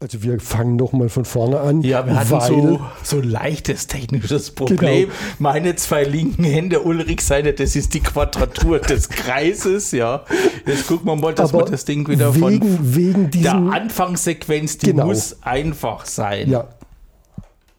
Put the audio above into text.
Also wir fangen doch mal von vorne an. Ja, wir hatten so ein leichtes technisches Problem. Genau. Meine 2 linken Hände, Ulrichs Seite, das ist die Quadratur des Kreises. Ja, jetzt gucken wir mal, dass wir das Ding wieder wegen der Anfangssequenz, die muss einfach sein. Ja,